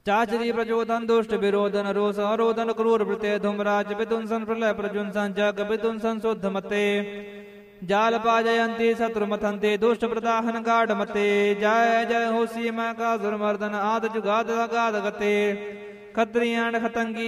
चाचरी प्रचोदन दुष्ट विरोधन रोष अरोधन क्रूर वृते धूमराज विदुंसन प्रलय प्रजुंसन जग विदुंसन शुद्ध मते जाल पाजयंती शत्रुमथंते दुष्ट प्रदाहन गाढ़ मते जय जय हो सीमा का दुर्मर्दन आद जुगाद अगाध गते खत्रियाण खतंगी